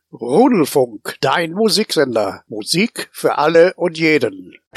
Rudelfunk, dein Musiksender. Musik für alle und jeden.